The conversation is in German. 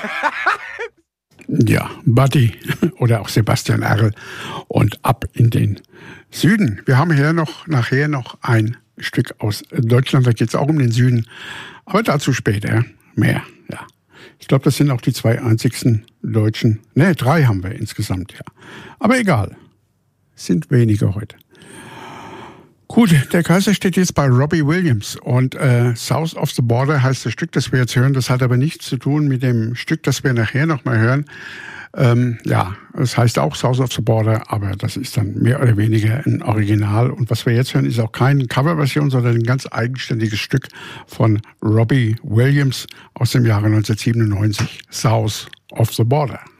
Ja, Buddy oder auch Sebastian Erl und ab in den Süden. Wir haben hier nachher noch ein Stück aus Deutschland, da geht es auch um den Süden, aber dazu später mehr. Ja, ich glaube, das sind auch die 2 einzigsten Deutschen. Ne, 3 haben wir insgesamt, ja. Aber egal, sind wenige heute. Gut, der Kaiser steht jetzt bei Robbie Williams und South of the Border heißt das Stück, das wir jetzt hören. Das hat aber nichts zu tun mit dem Stück, das wir nachher nochmal hören. Ja, es heißt auch South of the Border, aber das ist dann mehr oder weniger ein Original. Und was wir jetzt hören, ist auch keine Coverversion, sondern ein ganz eigenständiges Stück von Robbie Williams aus dem Jahre 1997, South of the Border.